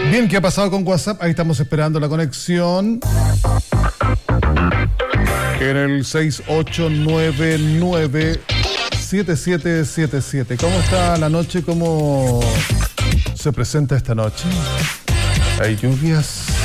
Bien, ¿qué ha pasado con WhatsApp? Ahí estamos esperando la conexión. En el 6899-7777. ¿Cómo está la noche? ¿Cómo se presenta esta noche? ¿Hay lluvias?